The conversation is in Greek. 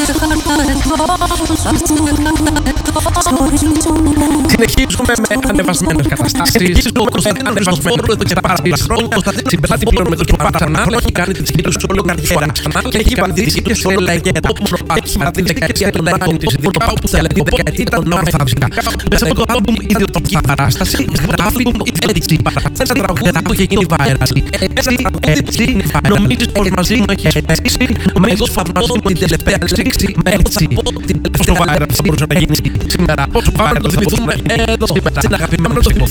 Συνεχίζουμε με ανεβασμένες καταστάσεις. Συνεχίζουμε με ανεβασμένο ρόλο και πάρα πολλά χρόνια. Συμπελάτη πλέον με το Τσοπάρα ξανά. Έχει κάνει την συγκέντρωση σε όλο καρδιέρα ξανά. Και έχει πατήσει και σε όλα τα επόμενα. Έχει πατήσει την δεκαετία των 90 όπου θέλετε την δεκαετία των 90. Μέσα από το άλμπουμ ιδιωτική παράσταση, το άλμπουμ ιδιωτική παράσταση. Ένα τραγούδι που είχε γίνει viral. Έτσι, νομίζεις πως μαζί μου έχει αισθήσει. Νομίζεις φαντάζομαι την τελευταία εξήξη με έτσι. Πόσο viral θα μπορούσε να γίνει σήμερα. Πόσο viral το θυμηθούμε εδώ σήμερα. Στην αγαπημένη του